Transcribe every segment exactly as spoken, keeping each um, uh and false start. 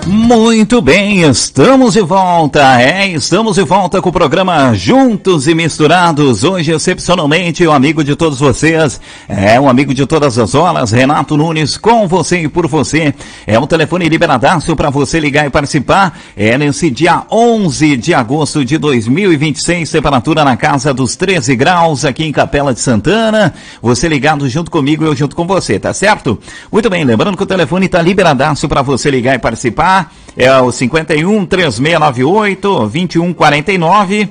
Muito bem, estamos de volta, é, estamos de volta com o programa Juntos e Misturados, hoje excepcionalmente um amigo de todos vocês, é um amigo de todas as horas, Renato Nunes, com você e por você, é um telefone liberadaço para você ligar e participar, é nesse dia onze de agosto de dois mil e vinte e seis, temperatura na casa dos treze graus aqui em Capela de Santana, você ligado junto comigo e eu junto com você, tá certo? Muito bem, lembrando que o telefone está liberadaço para você ligar e participar, é o cinquenta e um, três seis nove oito, vinte e um quarenta e nove,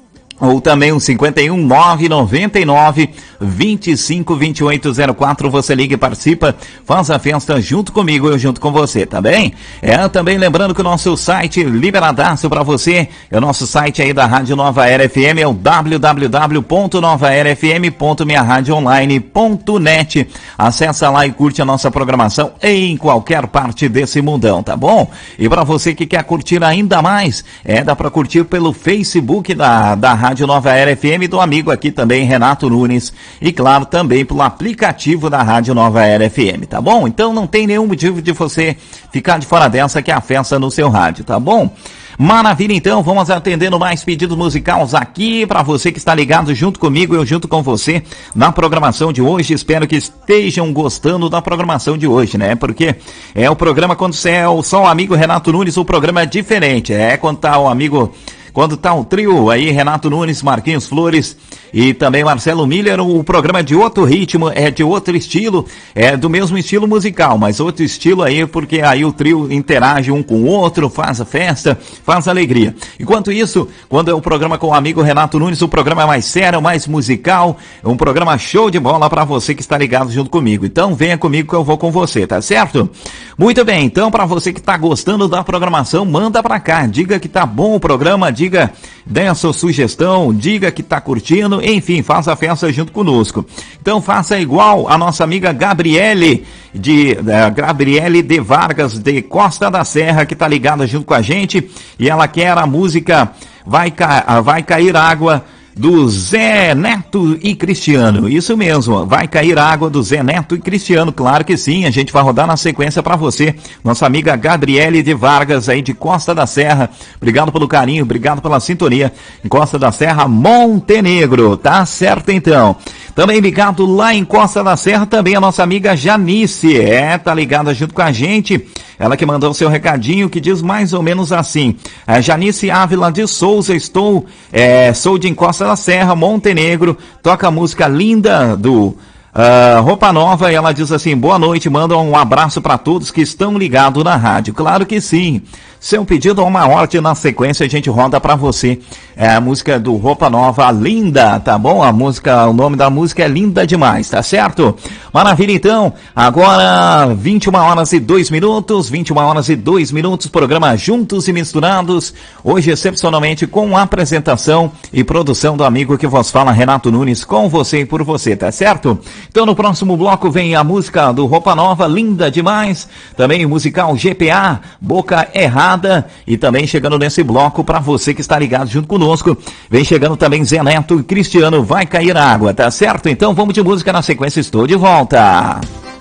ou também o cinquenta e um, nove noventa e nove, vinte e cinco, vinte e oito zero quatro, você liga e participa, faz a festa junto comigo, eu junto com você, tá bem? É, também lembrando que o nosso site liberadaço para você, é o nosso site aí da Rádio Nova Era F M, é o w w w ponto nova era f m ponto minha rádio online ponto net, acessa lá e curte a nossa programação em qualquer parte desse mundão, tá bom? E para você que quer curtir ainda mais, é, dá para curtir pelo Facebook da, da Rádio Rádio Nova Era F M, do amigo aqui também, Renato Nunes, e claro, também pelo aplicativo da Rádio Nova Era F M, tá bom? Então não tem nenhum motivo de você ficar de fora dessa, que é a festa no seu rádio, tá bom? Maravilha, então, vamos atendendo mais pedidos musicais aqui para você que está ligado junto comigo, eu junto com você na programação de hoje. Espero que estejam gostando da programação de hoje, né? Porque é o programa, quando você é o, só o amigo Renato Nunes, o programa é diferente, é quando tá o amigo... Quando tá um trio aí, Renato Nunes, Marquinhos Flores e também Marcelo Miller, o programa é de outro ritmo, é de outro estilo, é do mesmo estilo musical, mas outro estilo aí, porque aí o trio interage um com o outro, faz a festa, faz a alegria. Enquanto isso, quando é o programa com o amigo Renato Nunes, o programa é mais sério, mais musical, é um programa show de bola para você que está ligado junto comigo. Então venha comigo que eu vou com você, tá certo? Muito bem, então para você que está gostando da programação, manda para cá, diga que tá bom o programa, diga, dê a sua sugestão, diga que tá curtindo, enfim, faça a festa junto conosco. Então faça igual a nossa amiga Gabriele, de uh, Gabriele de Vargas, de Costa da Serra, que tá ligada junto com a gente, e ela quer a música Vai, Ca... Vai Cair Água, do Zé Neto e Cristiano. Isso mesmo, Vai Cair Água, do Zé Neto e Cristiano, claro que sim, a gente vai rodar na sequência para você, nossa amiga Gabriele de Vargas aí de Costa da Serra, obrigado pelo carinho, obrigado pela sintonia, em Costa da Serra, Montenegro, tá certo então. Também ligado lá em Costa da Serra, também a nossa amiga Janice, é, tá ligada junto com a gente, ela que mandou o seu recadinho, que diz mais ou menos assim, a Janice Ávila de Souza, estou, é, sou de Costa da Serra, Montenegro, toca a música linda do Uh, Roupa Nova, e ela diz assim, boa noite, manda um abraço para todos que estão ligados na rádio. Claro que sim, seu pedido é uma ordem, na sequência a gente roda para você, é a música do Roupa Nova, Linda, tá bom? A música, o nome da música é Linda Demais, tá certo? Maravilha, então, agora vinte e uma horas e dois minutos, vinte e uma horas e dois minutos, programa Juntos e Misturados, hoje excepcionalmente com a apresentação e produção do amigo que vos fala, Renato Nunes, com você e por você, tá certo? Então no próximo bloco vem a música do Roupa Nova, Linda Demais, também o musical G P A, Boca Errada, e também chegando nesse bloco para você que está ligado junto conosco, vem chegando também Zé Neto e Cristiano, Vai Cair Água, tá certo? Então vamos de música, na sequência estou de volta.